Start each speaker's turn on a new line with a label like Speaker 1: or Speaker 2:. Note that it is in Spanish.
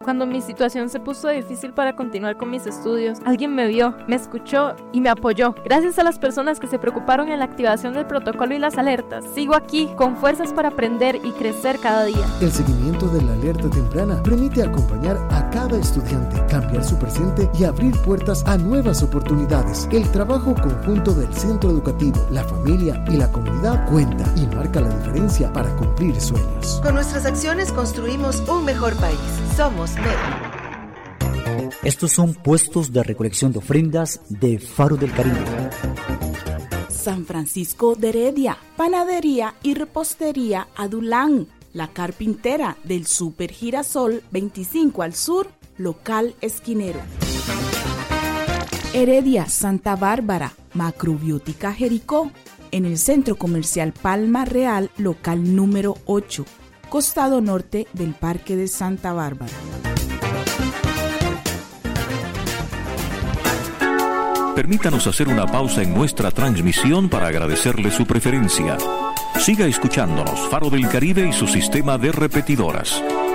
Speaker 1: Cuando mi situación se puso difícil para continuar con mis estudios, alguien me vio, me escuchó y me apoyó. Gracias a las personas que se preocuparon en la activación del protocolo y las alertas, sigo aquí con fuerzas para aprender y crecer cada día.
Speaker 2: El seguimiento de la alerta temprana permite acompañar a cada estudiante, cambiar su presente y abrir puertas a nuevas oportunidades. El trabajo conjunto del centro educativo, la familia y la comunidad cuenta y marca la diferencia para cumplir sueños.
Speaker 3: Con nuestras acciones construimos un mejor país. Somos MED.
Speaker 4: Estos son puestos de recolección de ofrendas de Faro del Caribe.
Speaker 5: San Francisco de Heredia, Panadería y Repostería Adulán, La Carpintera del Super Girasol 25 al Sur, Local Esquinero. Heredia, Santa Bárbara, Macrobiótica Jericó, en el Centro Comercial Palma Real, local número 8, costado norte del Parque de Santa Bárbara.
Speaker 6: Permítanos hacer una pausa en nuestra transmisión para agradecerle su preferencia. Siga escuchándonos, Faro del Caribe y su sistema de repetidoras.